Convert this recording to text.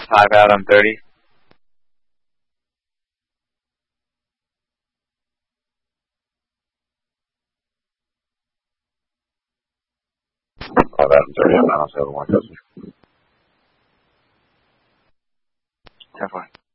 5 out on 30. Oh, that's 30. I'm not 7 1 customer. 10-4.